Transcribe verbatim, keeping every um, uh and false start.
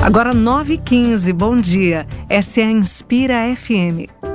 Agora nove e quinze, bom dia. Essa é a Inspira F M.